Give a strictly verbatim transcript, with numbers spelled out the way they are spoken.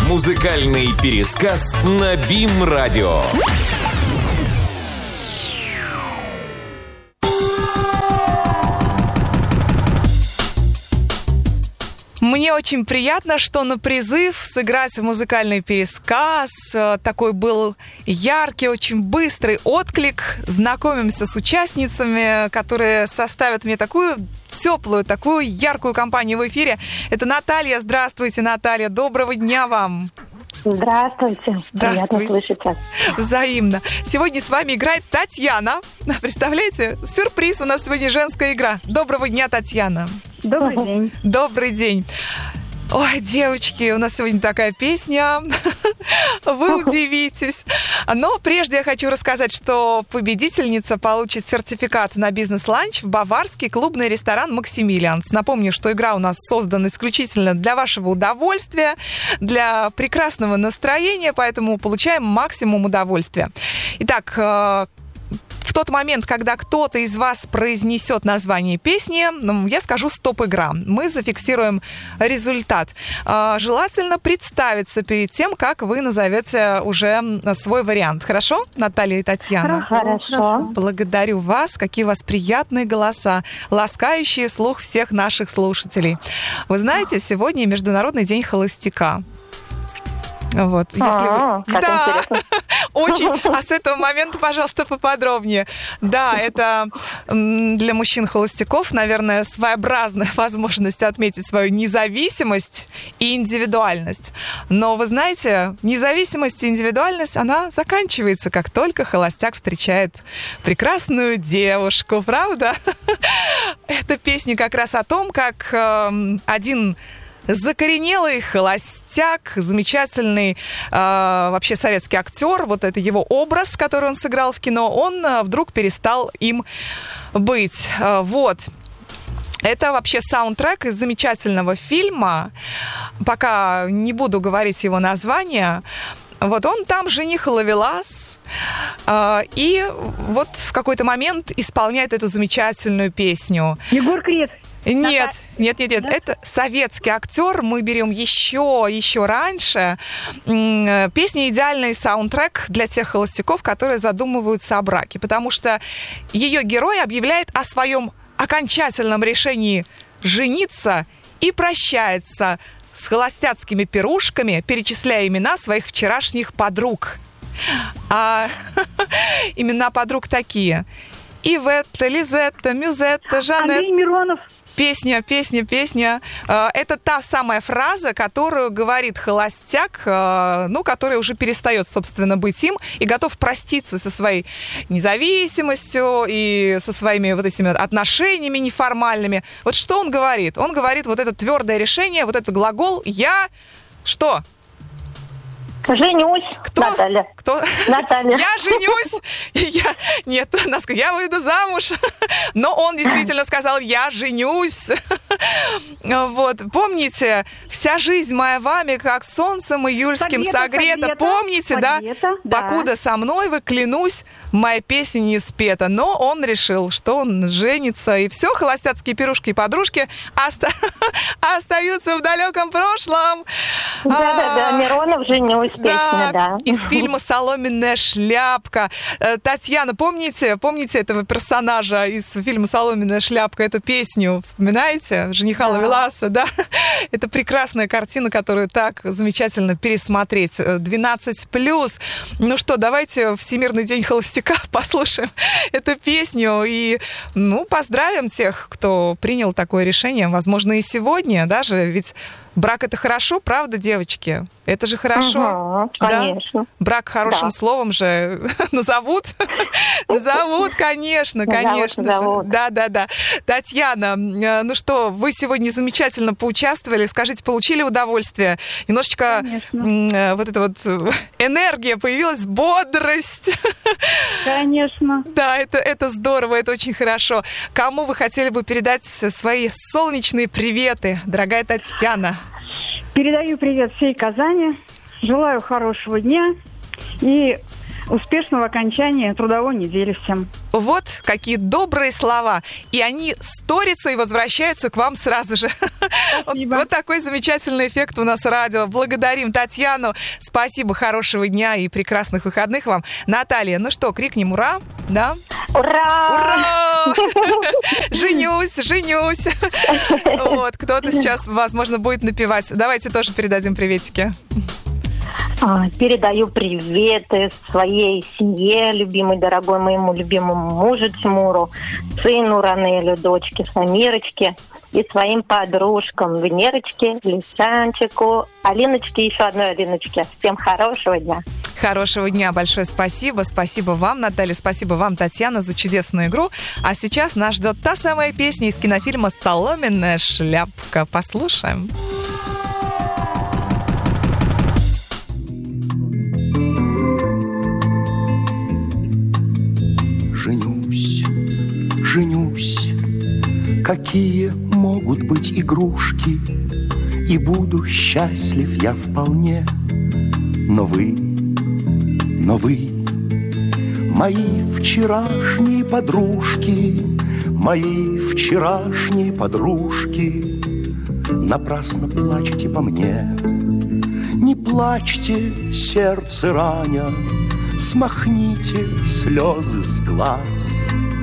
Музыкальный пересказ на БИМ-радио. Мне очень приятно, что на призыв сыграть в музыкальный пересказ такой был яркий, очень быстрый отклик. Знакомимся с участницами, которые составят мне такую теплую, такую яркую компанию в эфире. Это Наталья. Здравствуйте, Наталья. Доброго дня вам. Здравствуйте. Здравствуйте. Приятно слышать вас. Взаимно. Сегодня с вами играет Татьяна. Представляете? Сюрприз, у нас сегодня женская игра. Доброго дня, Татьяна. Добрый день. Добрый день. Ой, девочки, у нас сегодня такая песня. Вы удивитесь. Но прежде я хочу рассказать, что победительница получит сертификат на бизнес-ланч в баварский клубный ресторан «Максимилианс». Напомню, что игра у нас создана исключительно для вашего удовольствия, для прекрасного настроения, поэтому получаем максимум удовольствия. Итак, в тот момент, когда кто-то из вас произнесет название песни, я скажу «стоп-игра». Мы зафиксируем результат. Желательно представиться перед тем, как вы назовете уже свой вариант. Хорошо, Наталья и Татьяна? Хорошо. Благодарю вас. Какие у вас приятные голоса, ласкающие слух всех наших слушателей. Вы знаете, сегодня Международный день холостяка. Вот, если А, вы... как да, интересно. очень. А с этого момента, пожалуйста, поподробнее. Да, это для мужчин-холостяков, наверное, своеобразная возможность отметить свою независимость и индивидуальность. Но вы знаете, независимость и индивидуальность, она заканчивается, как только холостяк встречает прекрасную девушку, правда? Эта песня как раз о том, как э, один закоренелый холостяк, замечательный э, вообще советский актер, вот это его образ, который он сыграл в кино, он э, вдруг перестал им быть. Э, вот. Это вообще саундтрек из замечательного фильма. Пока не буду говорить его название. Вот он там жених и ловелас, э, и вот в какой-то момент исполняет эту замечательную песню. Егор Крид. Нет, нет, нет, нет, да? Это советский актер, мы берем еще, еще раньше. Песня идеальный саундтрек для тех холостяков, которые задумываются о браке, потому что ее герой объявляет о своем окончательном решении жениться и прощается с холостяцкими пирушками, перечисляя имена своих вчерашних подруг. А имена подруг такие: Иветта, Лизетта, Мюзетта, Жанетта. Андрей Миронов. Песня, песня, песня. Это та самая фраза, которую говорит холостяк, ну, который уже перестает, собственно, быть им и готов проститься со своей независимостью и со своими вот этими отношениями неформальными. Вот что он говорит? Он говорит вот это твердое решение, вот этот глагол «я...» Что? Женюсь. Кто? Наталья. Кто? Наталья. Я женюсь. Я... Нет, я выйду замуж. Но он действительно сказал: я женюсь. Вот. Помните, вся жизнь моя вами, как солнцем июльским согрета. Согрета, согрета. Помните, Согрета, да? Покуда со мной вы, клянусь, моя песня не спета. Но он решил, что он женится. И все, холостяцкие пирушки и подружки оста... остаются в далеком прошлом. Да-да-да, Миронов «Женюсь». Песня, да. Из фильма «Соломенная шляпка». Татьяна, помните, помните этого персонажа из фильма «Соломенная шляпка», эту песню? Вспоминаете? Жениха ловеласа, да? Это прекрасная картина, которую так замечательно пересмотреть. двенадцать плюс. Ну что, давайте Всемирный день холостяка послушаем эту песню и, ну, поздравим тех, кто принял такое решение. Возможно, и сегодня даже, ведь брак — это хорошо, правда, девочки? Это же хорошо. Ага, да? конечно. Брак хорошим да. словом же назовут. Назовут, конечно, конечно. Да, да, да. Татьяна, ну что, вы сегодня замечательно поучаствовали. Скажите, получили удовольствие? Немножечко конечно. Вот эта вот энергия появилась, бодрость. Конечно. Да, это, это здорово, это очень хорошо. Кому вы хотели бы передать свои солнечные приветы, дорогая Татьяна? Передаю привет всей Казани. Желаю хорошего дня и успешного окончания трудовой недели всем. Вот какие добрые слова. И они сторятся и возвращаются к вам сразу же. Вот такой замечательный эффект у нас радио. Благодарим Татьяну. Спасибо, хорошего дня и прекрасных выходных вам. Наталья, ну что, крикнем ура, да? Ура! Ура! Женюсь, женюсь. Вот, кто-то сейчас, возможно, будет напевать. Давайте тоже передадим приветики. Передаю приветы своей семье, любимой, дорогой моему любимому мужу Тимуру, сыну Ранелю, дочке Самирочке и своим подружкам Венерочке, Лисанчику, Алиночке и еще одной Алиночке. Всем хорошего дня. Хорошего дня, большое спасибо. Спасибо вам, Наталья, спасибо вам, Татьяна, за чудесную игру. А сейчас нас ждет та самая песня из кинофильма «Соломенная шляпка». Послушаем. Женюсь, женюсь, какие могут быть игрушки, и буду счастлив я вполне. Но вы, но вы, мои вчерашние подружки, мои вчерашние подружки, напрасно плачете по мне. Не плачьте, сердце раня, смахните слезы с глаз.